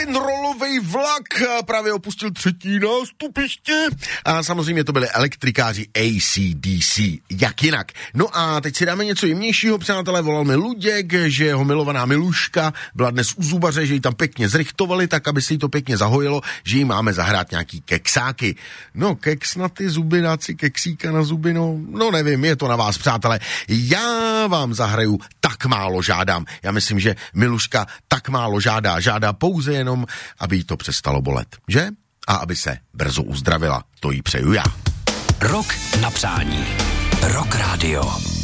rock'n'rollovej vlak právě opustil 3. nástupiště a samozřejmě to byli elektrikáři AC/DC, jak jinak. No a teď si dáme něco jemnějšího, přátelé, volal mi Luděk, že jeho milovaná Miluška byla dnes u zubaře, že ji tam pěkně zrychtovali, tak aby si jí to pěkně zahojilo, že jí máme zahrát nějaký keksáky. No, keks na ty zuby, dát si keksíka na zuby, no nevím, je to na vás, přátelé. Já vám zahraju Tak málo žádám. Já myslím, že Miluška tak málo žádá pouze jenom, aby jí to přestalo bolet, že? A aby se brzo uzdravila. To jí přeju já. Rok na přání. Rock Radio.